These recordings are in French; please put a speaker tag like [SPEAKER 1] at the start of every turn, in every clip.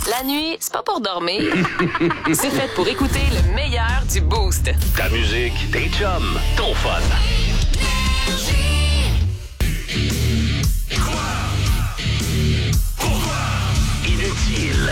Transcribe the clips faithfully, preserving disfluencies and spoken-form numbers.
[SPEAKER 1] La nuit, c'est pas pour dormir. C'est fait pour écouter le meilleur du Boost.
[SPEAKER 2] Ta musique, tes chums, ton fun. Inutile.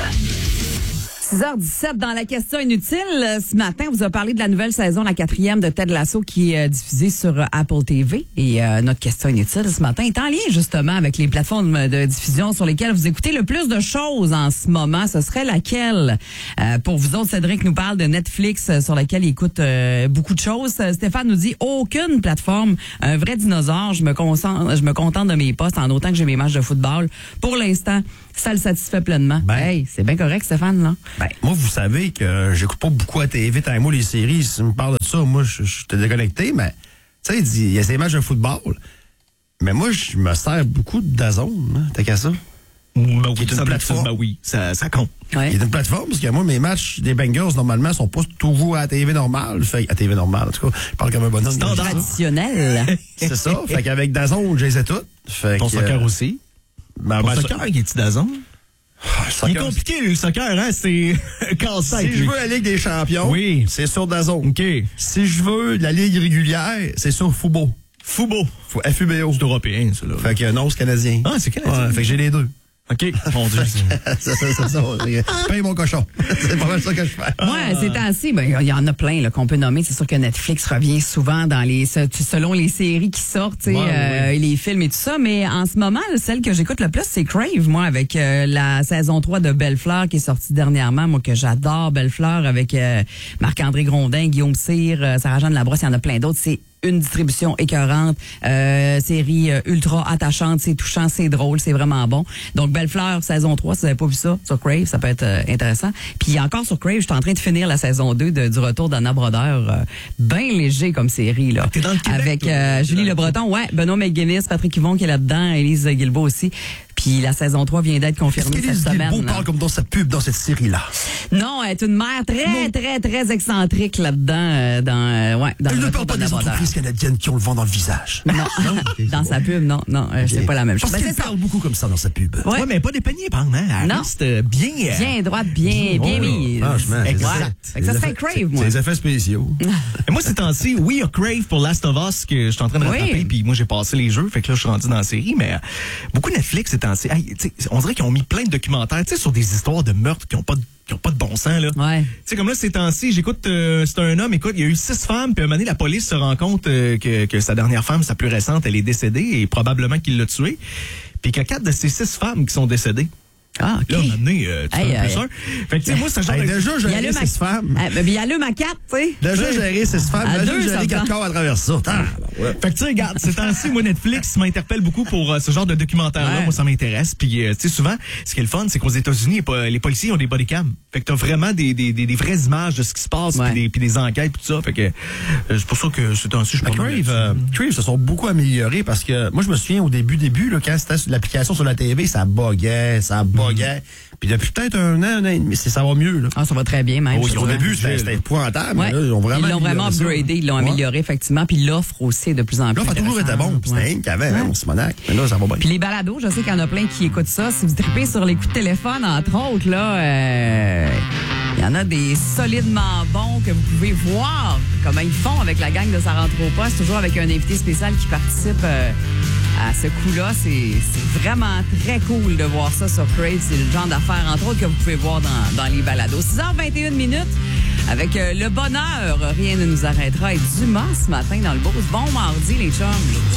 [SPEAKER 3] six heures dix-sept dans la question inutile. Ce matin, on vous a parlé de la nouvelle saison, la quatrième de Ted Lasso qui est euh, diffusée sur euh, Apple T V. Et euh, notre question inutile ce matin est en lien justement avec les plateformes de diffusion sur lesquelles vous écoutez le plus de choses en ce moment. Ce serait laquelle? Euh, pour vous autres, Cédric nous parle de Netflix euh, sur laquelle il écoute euh, beaucoup de choses. Euh, Stéphane nous dit aucune plateforme. Un vrai dinosaure. Je me concentre, je me contente de mes postes en autant que j'ai mes matchs de football. Pour l'instant, ça le satisfait pleinement.
[SPEAKER 4] Ben,
[SPEAKER 3] hey, c'est bien correct, Stéphane, là.
[SPEAKER 4] Ben, moi, vous savez que j'écoute pas beaucoup à T V. Tant que moi, les séries, si tu me parles de ça, moi, je suis déconnecté, mais, tu sais, il y a ces matchs de football. Mais moi, je me sers beaucoup de DAZN, hein, t'as qu'à ça.
[SPEAKER 5] Ben
[SPEAKER 4] qui est une plateforme.
[SPEAKER 5] Ben oui, ça, ça compte.
[SPEAKER 3] Ouais.
[SPEAKER 4] Qui est une plateforme, parce que moi, mes matchs des Bengals, normalement, sont pas toujours à la T V normale. Fait, à T V normale, en tout cas, je parle comme un bonhomme.
[SPEAKER 5] Standard.
[SPEAKER 3] Traditionnel.
[SPEAKER 4] C'est ça. Fait qu'avec DAZN, je les ai toutes. Fait
[SPEAKER 5] Ton
[SPEAKER 4] que,
[SPEAKER 5] soccer
[SPEAKER 4] euh,
[SPEAKER 5] aussi.
[SPEAKER 4] Ben,
[SPEAKER 5] Ton
[SPEAKER 4] ben,
[SPEAKER 5] soccer qui est-tu d'azon?
[SPEAKER 4] Ah,
[SPEAKER 5] Il est
[SPEAKER 4] soccer,
[SPEAKER 5] compliqué, le soccer, hein? C'est casse-tête.
[SPEAKER 4] si je
[SPEAKER 5] lui.
[SPEAKER 4] veux la Ligue des champions,
[SPEAKER 5] Oui.
[SPEAKER 4] c'est sur DAZN.
[SPEAKER 5] OK.
[SPEAKER 4] Si je veux la Ligue régulière, c'est sur Fubo.
[SPEAKER 5] Fubo.
[SPEAKER 4] F U B O.
[SPEAKER 5] C'est européen, ça, là.
[SPEAKER 4] Fait que non, c'est canadien.
[SPEAKER 5] Ah, c'est canadien.
[SPEAKER 4] Ouais, fait que j'ai les deux.
[SPEAKER 5] OK. Mon Dieu.
[SPEAKER 4] c'est ça, c'est ça. Paye mon cochon. C'est pas mal ça que je fais.
[SPEAKER 3] Ouais, c'est ainsi. Ben, il y en a plein là, qu'on peut nommer. C'est sûr que Netflix revient souvent dans les selon les séries qui sortent, ouais, euh, ouais. les films et tout ça. Mais en ce moment, celle que j'écoute le plus, c'est Crave, moi, avec euh, la saison trois de Belle Fleur qui est sortie dernièrement. Moi, que j'adore Belle Fleur avec euh, Marc-André Grondin, Guillaume Cyr, euh, Sarah-Jeanne Labrosse, il y en a plein d'autres. C'est une distribution écœurante, euh, série euh, ultra attachante, c'est touchant, c'est drôle, c'est vraiment bon. Donc, Belle Fleur, saison trois, si vous n'avez pas vu ça, sur Crave, ça peut être euh, intéressant. Puis encore sur Crave, je suis en train de finir la saison deux de, du retour d'Anna Brodeur, euh, bien léger comme série, là.
[SPEAKER 5] T'es dans le Québec,
[SPEAKER 3] avec
[SPEAKER 5] toi,
[SPEAKER 3] euh, Julie Le Breton, ouais, Benoît McGuinness, Patrick Yvon qui est là-dedans, Élise Guilbeault aussi. Puis la saison trois vient d'être confirmée cette semaine.
[SPEAKER 4] Est-ce parle comme dans sa pub dans cette série-là?
[SPEAKER 3] Non, elle est une mère très, très, très excentrique là-dedans. Euh, dans, euh, ouais, dans
[SPEAKER 4] Elle
[SPEAKER 3] le
[SPEAKER 4] ne parle pas des entreprises canadiennes qui ont le vent dans le visage.
[SPEAKER 3] Non, dans sa pub, non, non, euh, c'est pas la même chose.
[SPEAKER 4] Parce qu'elle parle beaucoup comme ça dans sa pub.
[SPEAKER 3] Ouais,
[SPEAKER 5] ouais mais pas dépeigné, par hein? Elle
[SPEAKER 3] non.
[SPEAKER 5] reste bien... Euh...
[SPEAKER 3] Bien droite, bien, bien mise.
[SPEAKER 4] Franchement,
[SPEAKER 3] exact. Fait que ça serait Crave, moi.
[SPEAKER 4] C'est des effets spéciaux.
[SPEAKER 5] Et moi, ces temps-ci, oui, il y a Crave pour Last of Us que je suis en train de rattraper, oui. Puis moi, j'ai passé les jeux, fait que là, je suis rendu dans la série, mais euh, beaucoup Netflix ces temps-ci, hey, on dirait qu'ils ont mis plein de documentaires, tu sais, sur des histoires de meurtres qui ont pas de qui ont pas de bon sens, là.
[SPEAKER 3] Ouais.
[SPEAKER 5] Tu sais, comme là, ces temps-ci, j'écoute, euh, c'est un homme, écoute, il y a eu six femmes, puis à un moment donné, la police se rend compte euh, que, que sa dernière femme, sa plus récente, elle est décédée, et probablement qu'il l'a tuée, puis qu'il y a quatre de ces six femmes qui sont décédées.
[SPEAKER 3] Ah, OK.
[SPEAKER 5] Là, à un moment donné, euh, tu
[SPEAKER 3] hey,
[SPEAKER 5] fais un
[SPEAKER 3] hey.
[SPEAKER 5] plus un. Fait que, tu sais, moi, c'est genre...
[SPEAKER 4] Hey,
[SPEAKER 5] de...
[SPEAKER 4] déjà, j'ai géré six femmes.
[SPEAKER 3] Ah, ben, il y a le ma quatre, tu sais.
[SPEAKER 4] Déjà, géré six femmes.
[SPEAKER 3] À
[SPEAKER 4] Déjà,
[SPEAKER 3] deux,
[SPEAKER 4] géré
[SPEAKER 3] ça
[SPEAKER 4] quatre
[SPEAKER 3] prend.
[SPEAKER 4] corps à travers ça. Ah, ouais.
[SPEAKER 5] Fait que tu sais, regarde, ces temps-ci, moi, Netflix m'interpelle beaucoup pour euh, ce genre de documentaire-là.
[SPEAKER 3] Ouais.
[SPEAKER 5] Moi, ça m'intéresse. Puis, euh, tu sais, souvent, ce qui est le fun, c'est qu'aux États-Unis, les policiers ont des bodycams. Fait que t'as vraiment des, des, des, des vraies images de ce qui se passe,
[SPEAKER 3] ouais.
[SPEAKER 5] puis des, puis des enquêtes, puis tout ça. Fait que euh, c'est pour ça que ces temps-ci, je
[SPEAKER 4] Mais
[SPEAKER 5] parle.
[SPEAKER 4] Crave, euh, Crave se sont beaucoup améliorés parce que moi, je me souviens au début, début, là, quand c'était l'application sur la T V, ça buguait, ça buguait. Mm. Puis depuis peut-être un an, un an et demi, ça va mieux, là.
[SPEAKER 3] Ah, ça va très bien, même.
[SPEAKER 4] Oh, au début, c'était épouvantable,
[SPEAKER 3] ouais.
[SPEAKER 4] mais là, ils ont vraiment
[SPEAKER 3] Ils l'ont vraiment upgradé, ils l'ont ouais. amélioré, effectivement. Puis l'offre aussi est de plus en plus.
[SPEAKER 4] L'offre a toujours été bon. Puis c'était une qu'il y avait, hein, Simonac. Mais là, ça va bien.
[SPEAKER 3] Puis les balados, je sais qu'il y en a plein qui écoutent ça. Si vous tripez sur les coups de téléphone, entre autres, là, euh, il y en a des solidement bons que vous pouvez voir comment ils font avec la gang de Ça rentre au poste, toujours avec un invité spécial qui participe euh, à ce coup-là. C'est vraiment très cool de voir ça sur Crave. C'est le genre d'affaires, entre autres, que vous pouvez voir dans, dans les balados. six heures vingt et une minutes, avec euh, le bonheur, rien ne nous arrêtera. Et Dumas ce matin dans le Beauce. Bon mardi, les chums.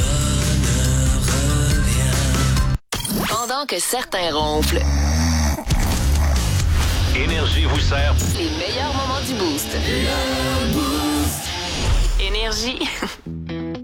[SPEAKER 1] Pendant que certains ronflent,
[SPEAKER 2] Énergie vous sert
[SPEAKER 1] les meilleurs moments du Boost. Énergie.